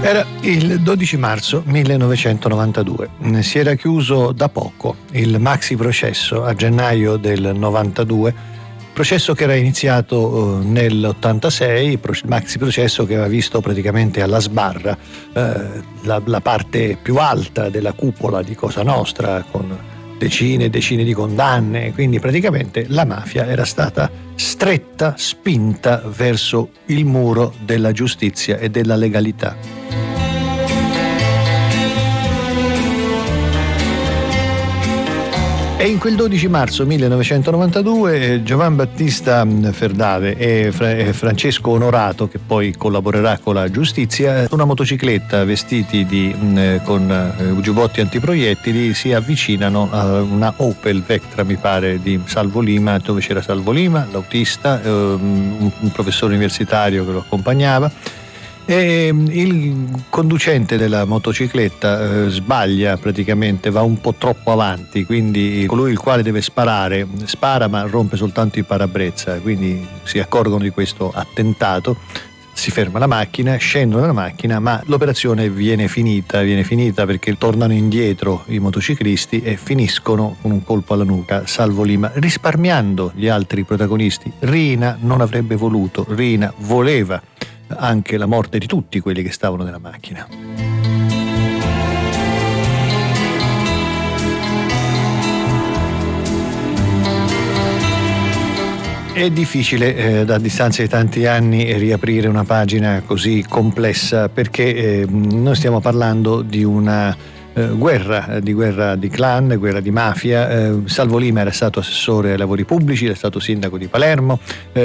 Era il 12 marzo 1992. Si era chiuso da poco il maxi processo a gennaio del 92, processo che era iniziato nell'86, il maxi processo che aveva visto praticamente alla sbarra la parte più alta della cupola di Cosa Nostra, con decine e decine di condanne. Quindi praticamente la mafia era stata stretta, spinta verso il muro della giustizia e della legalità. E in quel 12 marzo 1992 Giovan Battista Ferdave e Francesco Onorato, che poi collaborerà con la giustizia, su una motocicletta vestiti con giubbotti antiproiettili si avvicinano a una Opel Vectra, mi pare, di Salvo Lima, dove c'era Salvo Lima, l'autista, un professore universitario che lo accompagnava. E il conducente della motocicletta sbaglia, praticamente va un po' troppo avanti, quindi colui il quale deve sparare spara ma rompe soltanto il parabrezza, quindi si accorgono di questo attentato, si ferma la macchina, scendono dalla macchina, ma l'operazione viene finita perché tornano indietro i motociclisti e finiscono con un colpo alla nuca Salvo Lima, risparmiando gli altri protagonisti. Rina non avrebbe voluto, Rina voleva anche la morte di tutti quelli che stavano nella macchina. È difficile a distanza di tanti anni riaprire una pagina così complessa, perché noi stiamo parlando di una guerra di clan, guerra di mafia. Salvo Lima era stato assessore ai lavori pubblici, era stato sindaco di Palermo,